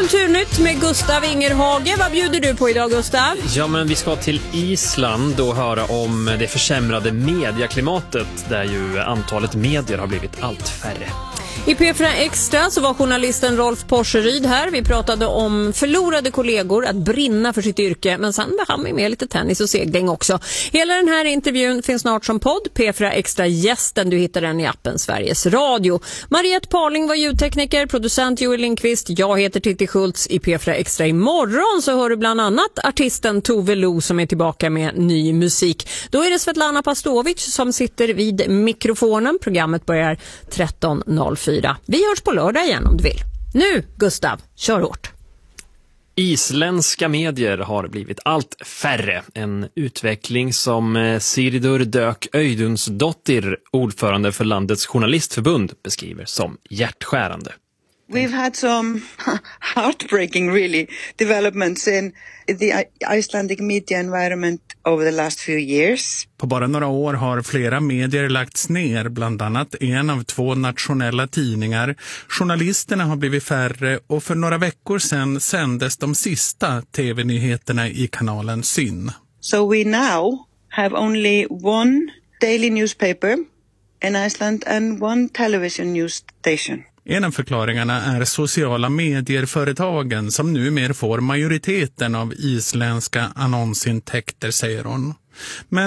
Kulturnytt med Gustav Ingerhage. Vad bjuder du på idag, Gustav? Ja, men vi ska till Island och höra om det försämrade medieklimatet där ju antalet medier har blivit allt färre. I P4 Extra så var journalisten Rolf Porseryd här. Vi pratade om förlorade kollegor, att brinna för sitt yrke. Men sen var han med lite tennis och segling också. Hela den här intervjun finns snart som podd. P4 Extra gästen, du hittar den i appen Sveriges Radio. Mariette Parling var ljudtekniker, producent Joel Lindqvist. Jag heter Titti Schultz. I P4 Extra imorgon så hör du bland annat artisten Tove Lo som är tillbaka med ny musik. Då är det Svetlana Pastovic som sitter vid mikrofonen. Programmet börjar 13.04. Vi hörs på lördag igen om du vill. Nu, Gustav, kör hårt. Isländska medier har blivit allt färre. En utveckling som Sigridur Dök Øydunsdottir, ordförande för landets journalistförbund, beskriver som hjärtskärande. We've had some heartbreaking, really, developments in the Icelandic media environment over the last few years. På bara några år har flera medier lagts ner, bland annat en av 2 nationella tidningar. Journalisterna har blivit färre och för några veckor sedan sändes de sista tv-nyheterna i kanalen Syn. So we now have only one daily newspaper in Iceland and one television news station. En av förklaringarna är sociala medier-företagen som numera får majoriteten av isländska annonsintäkter, säger hon. Men